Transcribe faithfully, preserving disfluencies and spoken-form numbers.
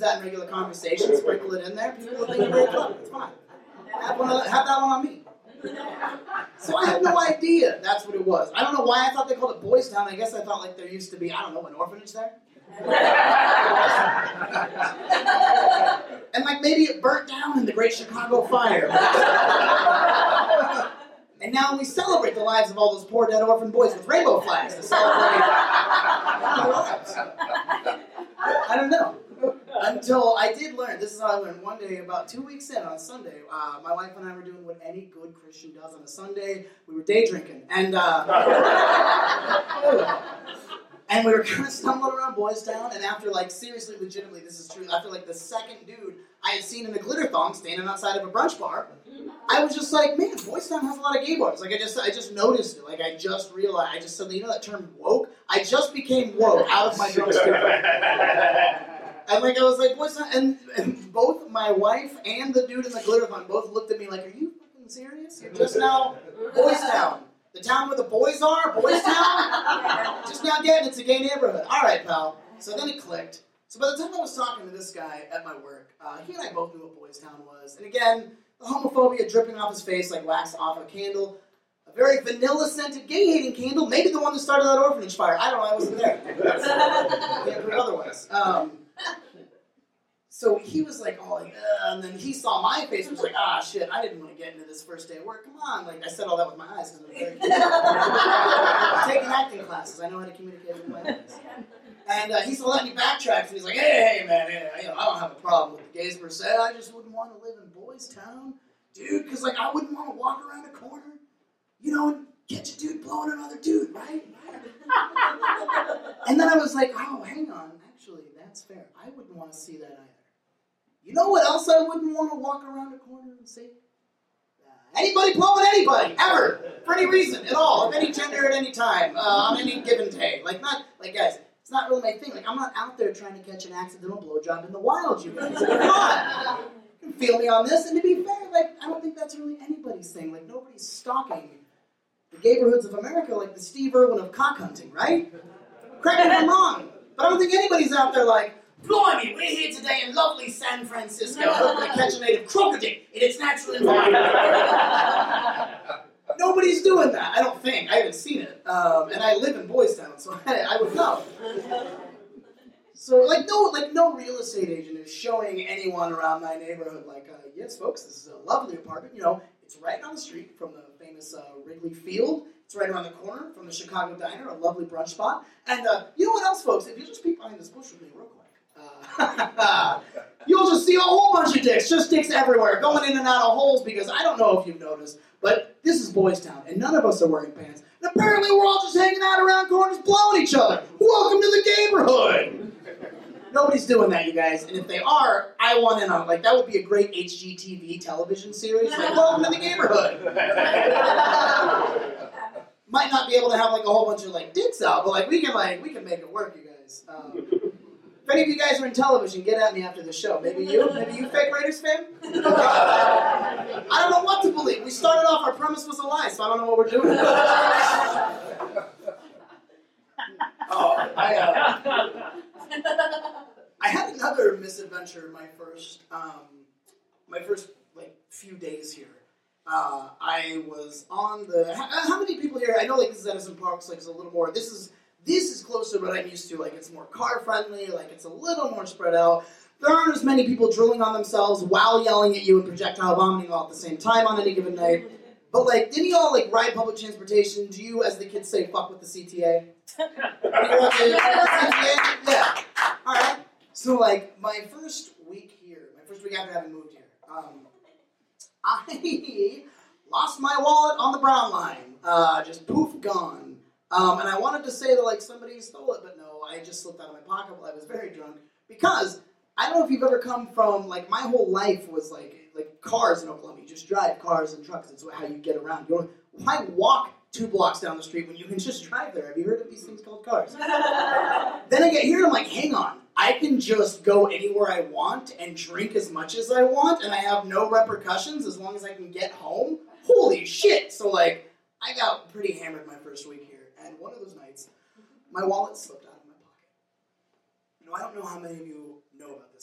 that in regular conversation, sprinkle it in there. People will think you're very clever. It's fine. Have, one of, have that one on me. So I had no idea that's what it was. I don't know why I thought they called it Boys Town. I guess I thought like there used to be, I don't know, an orphanage there. And like maybe it burnt down in the Great Chicago Fire. And now we celebrate the lives of all those poor dead orphan boys with rainbow flags to celebrate their lives. I don't know. Until I did learn, this is how I learned one day, about two weeks in on Sunday, uh, my wife and I were doing what any good Christian does on a Sunday. We were day drinking. And uh, and we were kind of stumbling around Boys Town, and after, like, seriously, legitimately, this is true, after, like, the second dude I had seen in a glitter thong standing outside of a brunch bar, I was just like, man, Boys Town has a lot of gay bars. Like, I just I just noticed it. Like, I just realized, I just said, you know that term woke? I just became woke out of my drunk stupid. And like I was like, Boys Town, and, and both my wife and the dude in the glitter thong both looked at me like, are you fucking serious? You're just now Boys Town. The town where the boys are? Boys Town? Just now getting it's a gay neighborhood. All right, pal. So then it clicked. So by the time I was talking to this guy at my work, uh, he and I both knew what Boys Town was. And again, the homophobia dripping off his face like wax off a candle. A very vanilla-scented, gay-hating candle. Maybe the one that started that orphanage fire. I don't know. I wasn't there. Can't prove otherwise. Um, so he was like, oh, like, uh, and then he saw my face and was like, ah, shit, I didn't want to get into this first day of work. Come on. Like, I said all that with my eyes because I'm very I'm taking acting classes. I know how to communicate with my eyes. And uh, he saw that and he backtracks and he's like, hey, hey, man, hey, you know, I don't have a problem with the gays per se. I just wouldn't want to live in Boys Town, dude, because, like, I wouldn't want to walk around a corner, you know, and catch a dude blowing another dude, right? And then I was like, oh, hang on. Actually, that's fair. I wouldn't want to see that either. You know what else I wouldn't want to walk around a corner and see? Uh, anybody blowing anybody, ever, for any reason at all, of any gender at any time, uh, on any given day. Like, not, like, guys, it's not really my thing. Like, I'm not out there trying to catch an accidental blowjob in the wild, you guys. Come on. You can feel me on this. And to be fair, like, I don't think that's really anybody's thing. Like, nobody's stalking the neighborhoods of America like the Steve Irwin of cock hunting, right? Correct me if I'm wrong. But I don't think anybody's out there like, blimey, we're here today in lovely San Francisco hoping to catch a native crocodile in its natural environment. Nobody's doing that, I don't think. I haven't seen it. Um, and I live in Boys Town, so I, I would know. So, like, no like no real estate agent is showing anyone around my neighborhood, like, uh, yes, folks, this is a lovely apartment. You know, it's right down the street from the famous uh, Wrigley Field. It's right around the corner from the Chicago Diner, a lovely brunch spot. And uh, you know what else, folks? If you just peek behind this bush with me real quick, uh, you'll just see a whole bunch of dicks, just dicks everywhere, going in and out of holes, because I don't know if you've noticed, but this is Boys Town, and none of us are wearing pants. And apparently we're all just hanging out around corners blowing each other. Welcome to the neighborhood. Nobody's doing that, you guys. And if they are, I want in on it. Like, that would be a great H G T V television series. Like, welcome to the neighborhood. Might not be able to have, like, a whole bunch of, like, dicks out, but, like, we can, like, we can make it work, you guys. Um, if any of you guys are in television, get at me after the show. Maybe you? Maybe you, fake Raiders fan? I don't know what to believe. We started off, our premise was a lie, so I don't know what we're doing. oh, I, uh... I had another misadventure my first, um, my first, like, few days here. Uh, I was on the, how, how many people here, I know, like, this is Edison Park, so, like, it's a little more, this is, this is closer to what I'm used to, like, it's more car-friendly, like, it's a little more spread out. There aren't as many people drilling on themselves while yelling at you and projectile vomiting all at the same time on any given night. But, like, didn't you all, like, ride public transportation? Do you, as the kids say, fuck with the C T A? You're on the C T A? Yeah. All right. So, like, my first week here, my first week after having moved here, um, I lost my wallet on the Brown Line. Uh, just poof, gone. Um, and I wanted to say that, like, somebody stole it, but no, I just slipped out of my pocket while I was very drunk. Because, I don't know if you've ever come from, like, my whole life was, like, like cars in Oklahoma. You just drive cars and trucks. It's how you get around. You don't, why walk two blocks down the street when you can just drive there? Have you heard of these things called cars? Then I get here and I'm like, hang on. I can just go anywhere I want and drink as much as I want and I have no repercussions as long as I can get home? Holy shit! So, like, I got pretty hammered my first week here. And one of those nights, my wallet slipped out of my pocket. You know, I don't know how many of you know about this.